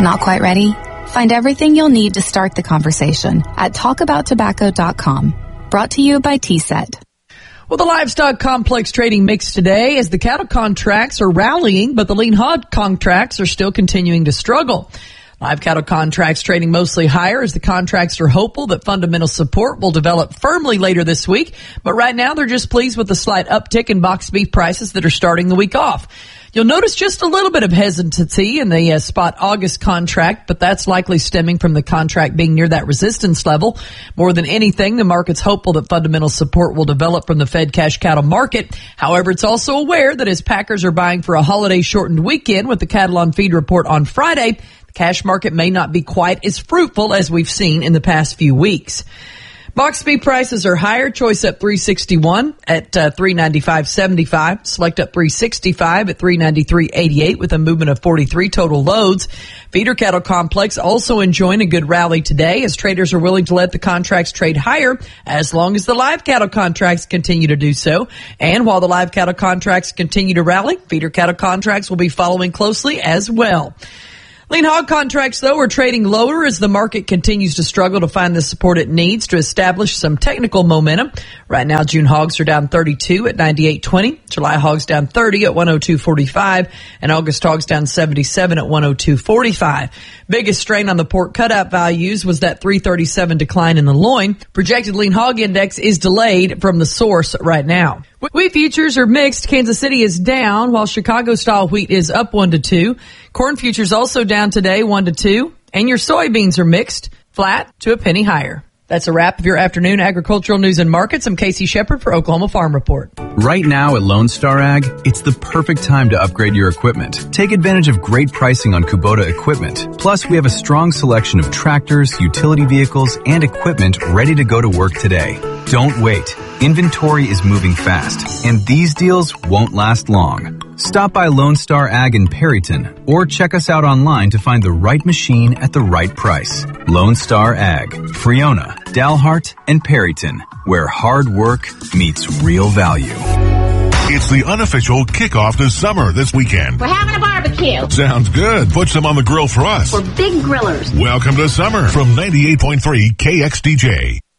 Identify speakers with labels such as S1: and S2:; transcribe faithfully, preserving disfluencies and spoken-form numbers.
S1: Not quite ready? Find everything you'll need to start the conversation at talk about tobacco dot com. Brought to you by T S E T.
S2: Well, the livestock complex trading mixed today as the cattle contracts are rallying, but the lean hog contracts are still continuing to struggle. Live cattle contracts trading mostly higher as the contracts are hopeful that fundamental support will develop firmly later this week. But right now, they're just pleased with the slight uptick in boxed beef prices that are starting the week off. You'll notice just a little bit of hesitancy in the uh, spot August contract, but that's likely stemming from the contract being near that resistance level. More than anything, the market's hopeful that fundamental support will develop from the Fed cash cattle market. However, it's also aware that as packers are buying for a holiday-shortened weekend with the cattle on feed report on Friday, the cash market may not be quite as fruitful as we've seen in the past few weeks. Box beef prices are higher. Choice up three sixty-one at uh, three ninety-five seventy-five. Select up three sixty-five at three ninety-three eighty-eight with a movement of forty-three total loads. Feeder cattle complex also enjoying a good rally today as traders are willing to let the contracts trade higher as long as the live cattle contracts continue to do so. And while the live cattle contracts continue to rally, feeder cattle contracts will be following closely as well. Lean hog contracts, though, are trading lower as the market continues to struggle to find the support it needs to establish some technical momentum. Right now, June hogs are down thirty-two at ninety-eight twenty. July hogs down thirty at one oh two forty-five. And August hogs down seventy-seven at one oh two forty-five. Biggest strain on the pork cutout values was that three thirty-seven decline in the loin. Projected lean hog index is delayed from the source right now. Wheat futures are mixed. Kansas City is down, while Chicago-style wheat is up one to two. Corn futures also down today, one to two. And your soybeans are mixed, flat to a penny higher. That's a wrap of your afternoon agricultural news and markets. I'm Casey Shepard for Oklahoma Farm Report.
S3: Right now at Lone Star Ag, it's the perfect time to upgrade your equipment. Take advantage of great pricing on Kubota equipment. Plus, we have a strong selection of tractors, utility vehicles, and equipment ready to go to work today. Don't wait. Inventory is moving fast, and these deals won't last long. Stop by Lone Star Ag in Perryton or check us out online to find the right machine at the right price. Lone Star Ag, Friona, Dalhart, and Perryton, where hard work meets real value.
S4: It's the unofficial kickoff to summer this weekend.
S5: We're having a barbecue.
S4: Sounds good. Put some on the grill for us.
S5: We're big grillers.
S4: Welcome to summer from ninety-eight point three K X D J.